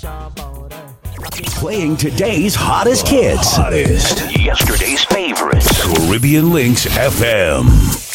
Playing today's hottest hits. Yesterday's favorites. Caribbean Links FM.